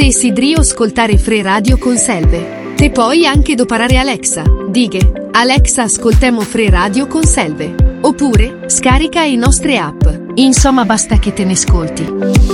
Te sidrio ascoltare Fre Radio con Selve. Te puoi anche doparare Alexa. Dighe, Alexa ascoltemo Fre Radio con Selve. Oppure, scarica i nostre app. Insomma basta che te ne ascolti.